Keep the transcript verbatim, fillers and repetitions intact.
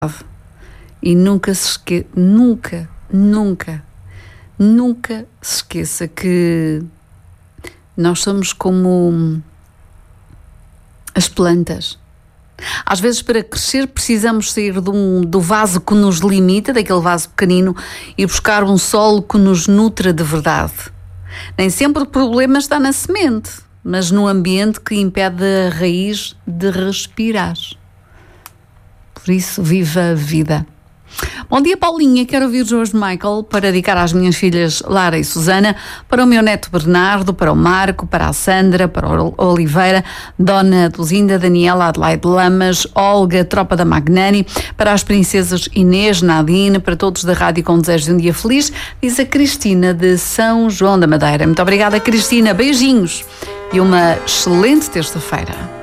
E nunca se esqueça, nunca, nunca, nunca se esqueça que nós somos como as plantas. Às vezes, para crescer, precisamos sair de um, do vaso que nos limita, daquele vaso pequenino, e buscar um solo que nos nutra de verdade. Nem sempre o problema está na semente, mas no ambiente que impede a raiz de respirar. Por isso, viva a vida. Bom dia, Paulinha. Quero ouvir George Michael para dedicar às minhas filhas Lara e Susana, para o meu neto Bernardo, para o Marco, para a Sandra, para o Oliveira, Dona Duzinda, Daniela, Adelaide Lamas, Olga, Tropa da Magnani, para as princesas Inês, Nadine, para todos da rádio com desejo de um dia feliz, diz a Cristina de São João da Madeira. Muito obrigada, Cristina. Beijinhos e uma excelente terça-feira.